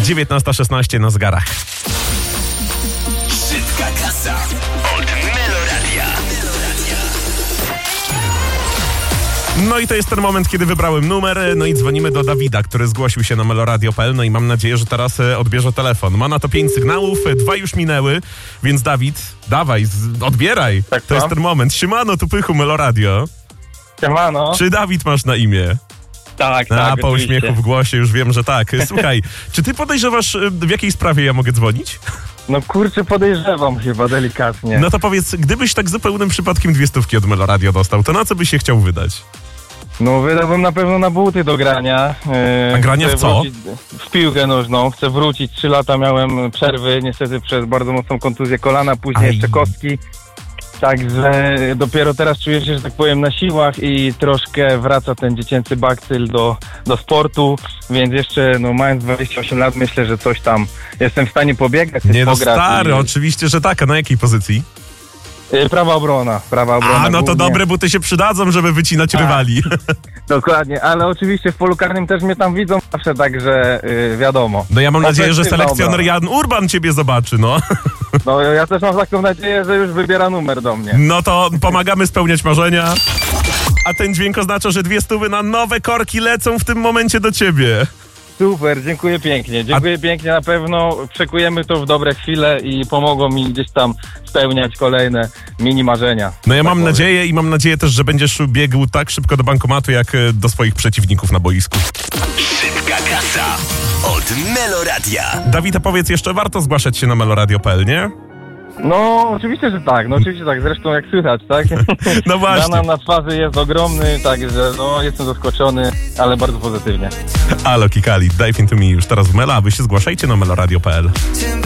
19:16 na zegarach. Szybka kasa od Meloradia. No i to jest ten moment, kiedy wybrałem numer, no i dzwonimy do Dawida, który zgłosił się na meloradio.pl, no i mam nadzieję, że teraz odbierze telefon. Ma na to 5 sygnałów, 2 już minęły, więc Dawid, dawaj, odbieraj. Tak, to jest ten moment. Siemano, tu Pychu, Meloradio. Siemano. Czy Dawid masz na imię? Tak, Po oczywiście. uśmiechu w głosie już wiem, że tak. Słuchaj, czy ty podejrzewasz, w jakiej sprawie ja mogę dzwonić? No kurczę, podejrzewam chyba delikatnie. No to powiedz, gdybyś tak zupełnym przypadkiem 200 od Meloradio dostał, to na co byś się chciał wydać? No wydałbym na pewno na buty do grania. A grania Chcę w co? wrócić w piłkę nożną. Chcę wrócić. 3 lata miałem przerwy, niestety przez bardzo mocną kontuzję kolana, później Aj. jeszcze kostki. Także dopiero teraz czuję się, że tak powiem, na siłach i troszkę wraca ten dziecięcy bakcyl do sportu, więc jeszcze, no mając 28 lat, myślę, że coś tam jestem w stanie pobiegać, Nie no pograć stary, oczywiście, że tak. A na jakiej pozycji? Prawa obrona. A, no to głównie. dobre buty się przydadzą, żeby wycinać rywali. Dokładnie, ale oczywiście w polu karnym też mnie tam widzą zawsze, także wiadomo. No ja mam nadzieję, że Ofensywna selekcjoner obrona. Jan Urban ciebie zobaczy, no. No ja też mam taką nadzieję, że już wybiera numer do mnie. No to pomagamy spełniać marzenia. A ten dźwięk oznacza, że 200 na nowe korki lecą w tym momencie do ciebie. Super, dziękuję pięknie. Dziękuję pięknie, na pewno przekujemy to w dobre chwile i pomogą mi gdzieś tam spełniać kolejne mini marzenia. No ja Tak mam powiem. nadzieję i mam nadzieję też, że będziesz biegł tak szybko do bankomatu, jak do swoich przeciwników na boisku. Szybka kasa od Meloradia. Dawid, a powiedz jeszcze, warto zgłaszać się na meloradio.pl, nie? No oczywiście, że tak, zresztą jak słychać, tak? No właśnie. Banam na twarzy jest ogromny, także no jestem zaskoczony, ale bardzo pozytywnie. Alo, Kikali, Dive Into Me już teraz w Mela, a wy się zgłaszajcie na meloradio.pl.